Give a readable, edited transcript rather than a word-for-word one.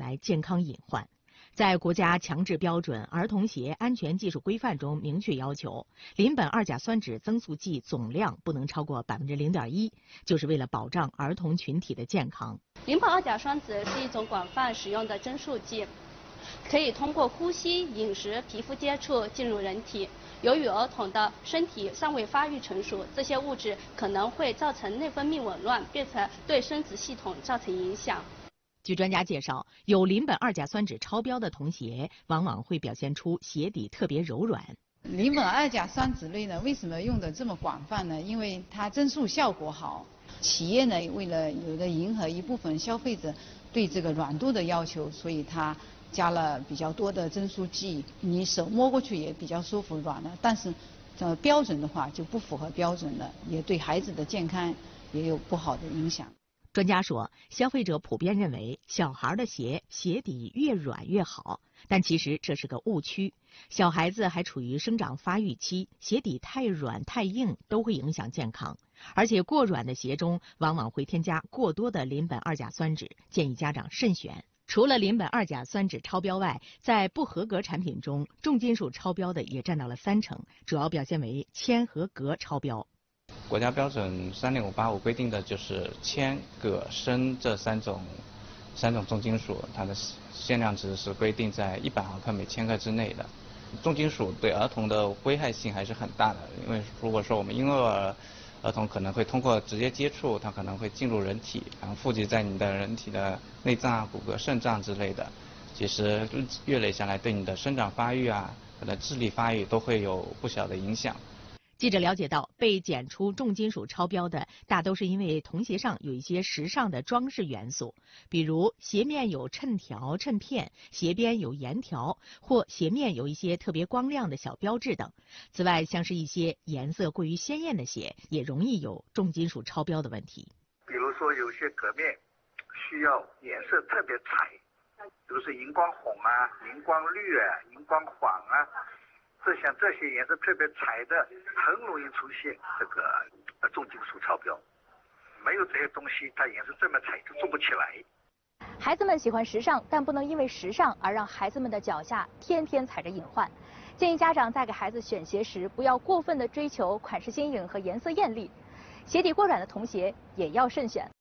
来健康隐患。在国家强制标准儿童鞋安全技术规范中明确要求，邻苯二甲酸酯增塑剂总量不能超过0.1%，就是为了保障儿童群体的健康。 邻苯二甲酸酯是一种广泛使用的增塑剂，可以通过呼吸、饮食、皮肤接触进入人体。由于儿童的身体尚未发育成熟，这些物质可能会造成内分泌紊乱，并且对生殖系统造成影响。 据专家介绍，有邻苯二甲酸酯超标的童鞋，往往会表现出鞋底特别柔软。 邻苯二甲酸酯类呢，为什么用的这么广泛呢？因为它增塑效果好。企业呢，为了迎合一部分消费者对这个软度的要求，所以它加了比较多的增塑剂，你手摸过去也比较舒服软了。但是，标准的话就不符合标准了，也对孩子的健康也有不好的影响。 专家说，消费者普遍认为小孩的鞋底越软越好，但其实这是个误区。小孩子还处于生长发育期，鞋底太软太硬都会影响健康，而且过软的鞋中往往会添加过多的邻苯二甲酸酯，建议家长慎选。除了邻苯二甲酸酯超标外，在不合格产品中，重金属超标的也占到了30%，主要表现为铅和镉超标。 国家标准30585规定的就是铅、镉、砷这三种重金属，它的限量值是规定在100毫克每千克之内的。重金属对儿童的危害性还是很大的，因为如果说我们婴儿童可能会通过直接接触，它可能会进入人体，然后富集在你的人体的内脏啊、骨骼、肾脏之类的，其实月累下来对你的生长发育啊、可能智力发育都会有不小的影响。 记者了解到，被检出重金属超标的大都是因为童鞋上有一些时尚的装饰元素，比如鞋面有衬条、衬片，鞋边有沿条，或鞋面有一些特别光亮的小标志等。此外，像是一些颜色过于鲜艳的鞋，也容易有重金属超标的问题。 比如说有些革面需要颜色特别彩，比如说荧光红啊、荧光绿啊、荧光黄啊。像这些颜色特别彩的，很容易出现这个重金属超标。没有这些东西，它颜色这么彩就做不起来。 孩子们喜欢时尚，但不能因为时尚而让孩子们的脚下天天踩着隐患。建议家长在给孩子选鞋时，不要过分的追求款式新颖和颜色艳丽，鞋底过软的童鞋也要慎选。